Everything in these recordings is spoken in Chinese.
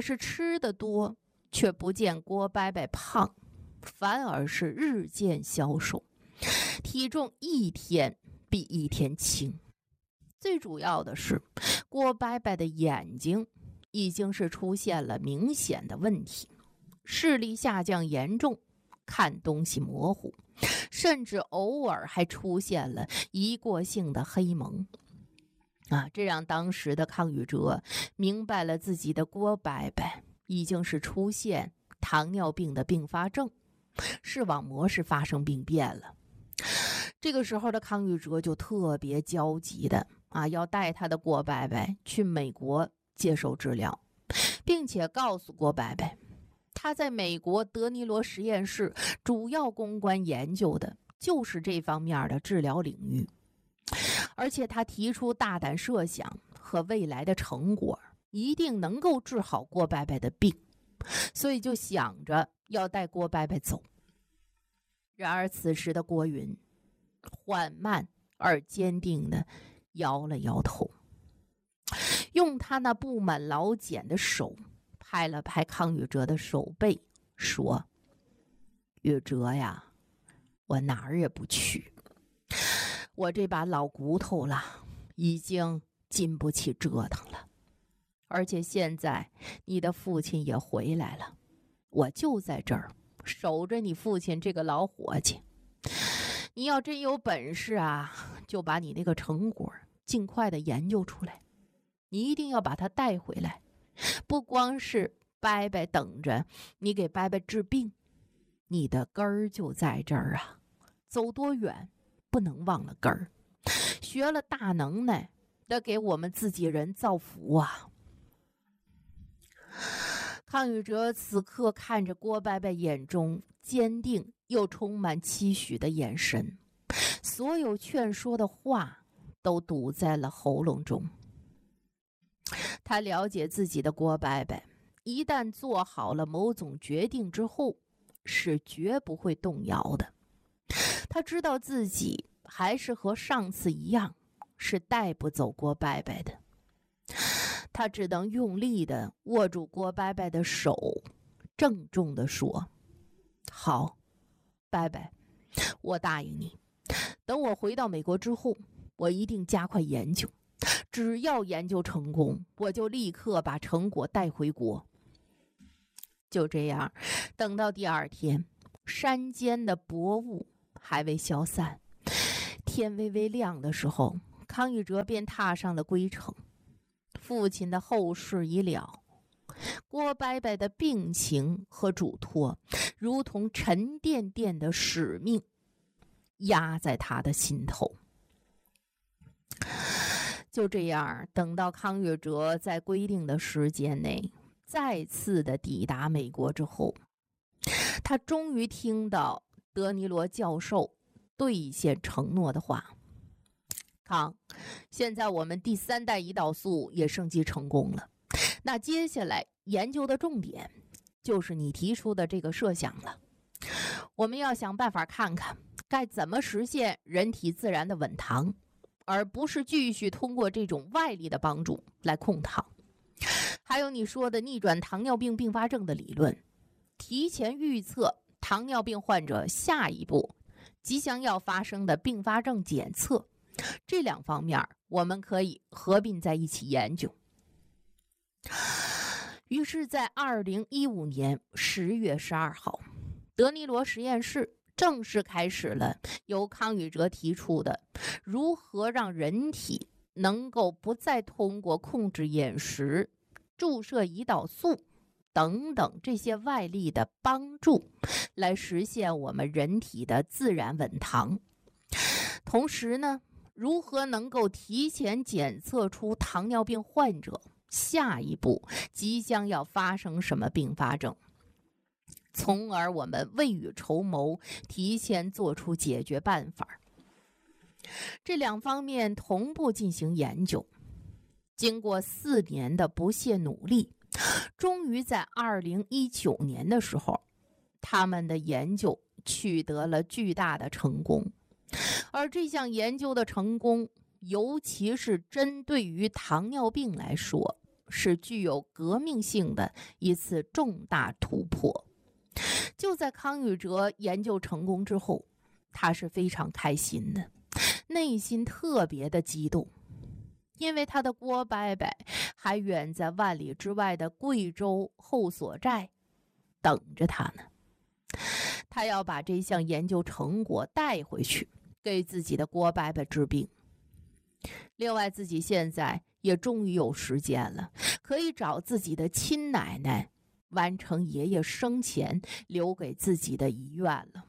是吃得多，却不见郭伯伯胖，反而是日渐消瘦，体重一天比一天轻。最主要的是，郭伯伯的眼睛已经是出现了明显的问题，视力下降严重，看东西模糊，甚至偶尔还出现了一过性的黑蒙。这让当时的康宇哲明白了自己的郭伯伯已经是出现糖尿病的并发症，视网膜是发生病变了。这个时候的康宇哲就特别焦急的要带他的郭伯伯去美国接受治疗，并且告诉郭伯伯，他在美国德尼罗实验室主要攻关研究的就是这方面的治疗领域，而且他提出大胆设想和未来的成果，一定能够治好郭伯伯的病，所以就想着要带郭伯伯走。然而此时的郭云缓慢而坚定地摇了摇头，用他那布满老茧的手拍了拍康宇哲的手背，说：宇哲呀，我哪儿也不去，我这把老骨头了，已经经不起折腾了。而且现在你的父亲也回来了，我就在这儿守着你父亲这个老伙计。你要真有本事就把你那个成果尽快的研究出来，你一定要把它带回来，不光是伯伯等着你给伯伯治病，你的根儿就在这儿走多远不能忘了根儿，学了大能耐得给我们自己人造福康宇哲此刻看着郭伯伯眼中坚定又充满期许的眼神，所有劝说的话都堵在了喉咙中。他了解自己的郭伯伯一旦做好了某种决定之后是绝不会动摇的，他知道自己还是和上次一样是带不走郭伯伯的，他只能用力地握住郭伯伯的手，郑重地说：好，伯伯，我答应你，等我回到美国之后，我一定加快研究，只要研究成功，我就立刻把成果带回国。就这样，等到第二天，山间的薄雾还未消散，天微微亮的时候，康宇哲便踏上了归程。父亲的后事已了，郭伯伯的病情和嘱托如同沉甸甸的使命压在他的心头。就这样，等到康宇哲在规定的时间内再次的抵达美国之后，他终于听到德尼罗教授兑现承诺的话：康，现在我们第3代胰岛素也升级成功了，那接下来研究的重点就是你提出的这个设想了。我们要想办法看看该怎么实现人体自然的稳糖，而不是继续通过这种外力的帮助来控糖。还有你说的逆转糖尿病并发症的理论，提前预测糖尿病患者下一步即将要发生的并发症检测，这2方面我们可以合并在一起研究。于是在2015年10月12号，德尼罗实验室正式开始了由康宇哲提出的如何让人体能够不再通过控制饮食、注射胰岛素等等这些外力的帮助来实现我们人体的自然稳糖。同时呢，如何能够提前检测出糖尿病患者下一步即将要发生什么并发症，从而我们未雨绸缪，提前做出解决办法。这2方面同步进行研究，经过4年的不懈努力，终于在2019年的时候，他们的研究取得了巨大的成功。而这项研究的成功，尤其是针对于糖尿病来说， 是具有革命性的一次重大突破。就在康宇哲研究成功之后，他是非常开心的，内心特别的激动，因为他的郭伯伯还远在万里之外的贵州后所寨等着他呢。他要把这项研究成果带回去，给自己的郭伯伯治病。另外，自己现在也终于有时间了，可以找自己的亲奶奶完成爷爷生前留给自己的遗愿了。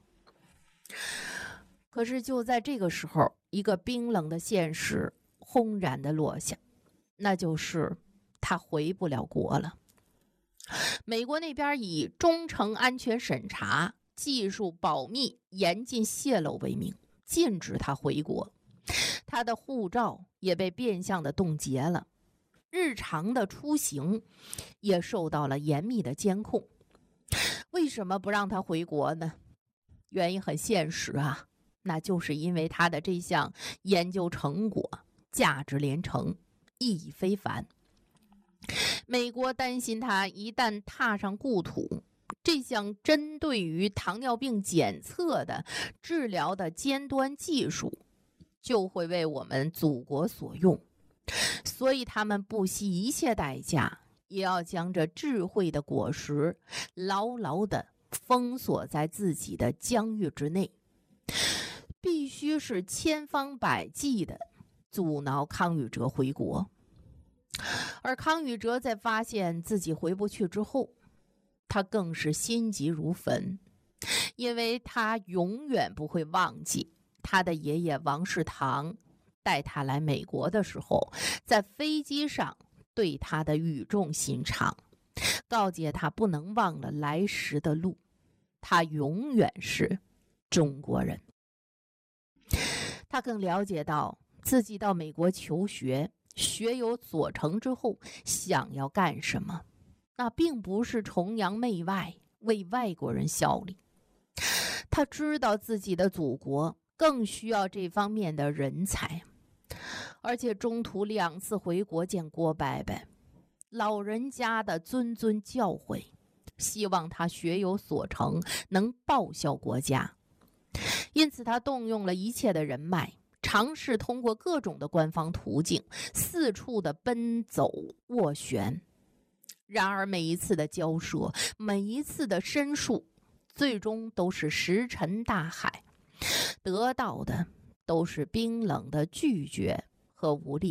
可是就在这个时候，一个冰冷的现实轰然的落下，那就是他回不了国了。美国那边以忠诚安全审查、技术保密、严禁泄露为名，禁止他回国。他的护照也被变相的冻结了，日常的出行也受到了严密的监控。为什么不让他回国呢？原因很现实啊，那就是因为他的这项研究成果价值连城，意义非凡。美国担心他一旦踏上故土，这项针对于糖尿病检测的治疗的尖端技术就会为我们祖国所用，所以他们不惜一切代价，也要将这智慧的果实牢牢地封锁在自己的疆域之内，必须是千方百计地阻挠康宇哲回国。而康宇哲在发现自己回不去之后，他更是心急如焚，因为他永远不会忘记他的爷爷王世堂带他来美国的时候，在飞机上对他的语重心长，告诫他不能忘了来时的路，他永远是中国人。他更了解到自己到美国求学，学有所成之后想要干什么，那并不是崇洋媚外，为外国人效力。他知道自己的祖国更需要这方面的人才，而且中途2次回国见郭伯伯，老人家的谆谆教诲，希望他学有所成，能报效国家。因此他动用了一切的人脉，尝试通过各种的官方途径四处的奔走斡旋。然而每一次的交涉，每一次的申诉，最终都是石沉大海，得到的都是冰冷的拒绝和无力。